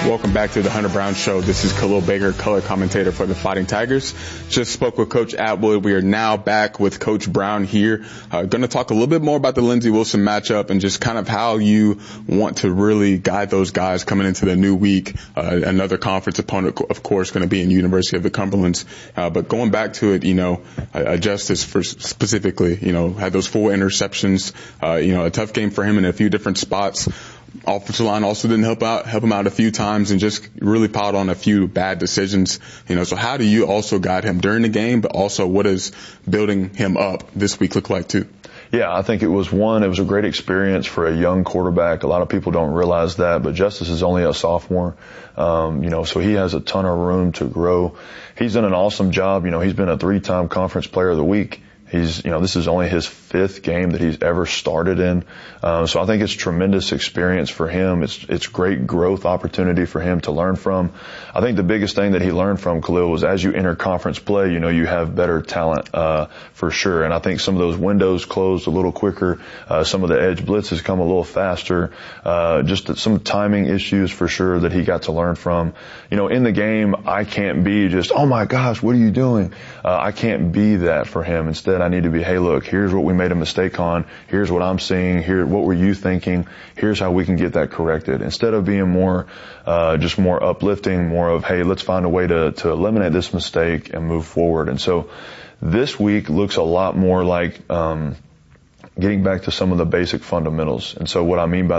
Welcome back to the Hunter Brown Show. This is Khalil Baker, color commentator for the Fighting Tigers. Just spoke with Coach Atwood. We are now back with Coach Brown here. Going to talk a little bit more about the Lindsey Wilson matchup and just kind of how you want to really guide those guys coming into the new week. Another conference opponent, of course, going to be in University of the Cumberlands. But going back to it, Justice for specifically, had those 4 interceptions. A tough game for him in a few different spots. Offensive line also didn't help him out a few times and just really piled on a few bad decisions. So how do you also guide him during the game, but also what does building him up this week look like too? Yeah, I think it was a great experience for a young quarterback. A lot of people don't realize that, but Justice is only a sophomore. So he has a ton of room to grow. He's done an awesome job. He's been a 3-time conference player of the week. This is only his 5th game that he's ever started in. So I think it's tremendous experience for him. It's great growth opportunity for him to learn from. I think the biggest thing that he learned from Khalil was as you enter conference play, you have better talent, for sure. And I think some of those windows closed a little quicker. Some of the edge blitzes come a little faster. Just some timing issues for sure that he got to learn from. In the game, I can't be just, oh my gosh, what are you doing? I can't be that for him. Instead, I need to be, hey, look, here's what we made a mistake on. Here's what I'm seeing. Here, what were you thinking? Here's how we can get that corrected. Instead of being more uplifting, more of, hey, let's find a way to eliminate this mistake and move forward. And so this week looks a lot more like, getting back to some of the basic fundamentals. And so what I mean by